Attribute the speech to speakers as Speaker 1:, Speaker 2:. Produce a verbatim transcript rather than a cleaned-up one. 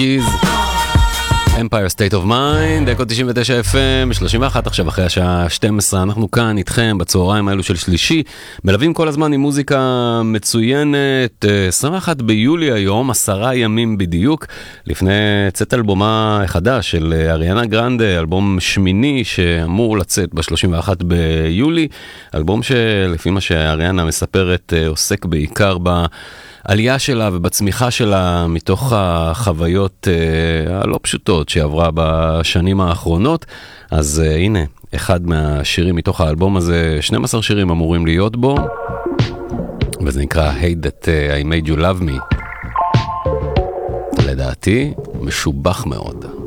Speaker 1: Empire State of Mind, דקות תשעים ותשע אף אם, שלושים ואחת עכשיו אחרי השעה שתים עשרה, אנחנו כאן איתכם בצהריים האלו של שלישי, מלווים כל הזמן עם מוזיקה מצוינת. עשרים ואחד ביולי היום, עשרה ימים בדיוק, לפני צאת אלבומה חדש של אריאנה גרנדה, אלבום שמיני שאמור לצאת ב-שלושים ואחד ביולי, אלבום שלפי מה שאריאנה מספרת עוסק בעיקר ב... עלייה שלה ובצמיחה שלה מתוך החוויות אה, הלא פשוטות שעברה בשנים האחרונות. אז אה, הנה, אחד מהשירים מתוך האלבום הזה, שנים עשר שירים אמורים להיות בו, וזה נקרא Hate That I Made You Love Me. לדעתי, משובח מאוד.